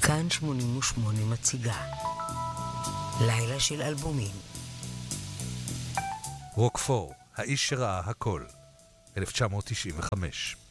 כאן 88 מציגה לילה של אלבומים. רוקפור, האיש שראה הכל, 1995.